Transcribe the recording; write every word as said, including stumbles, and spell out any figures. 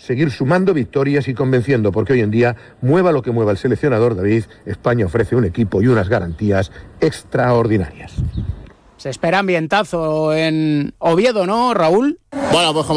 seguir sumando victorias y convenciendo, porque hoy en día, mueva lo que mueva el seleccionador David, España ofrece un equipo y unas garantías extraordinarias. Se espera ambientazo en Oviedo, ¿no, Raúl? Bueno, pues como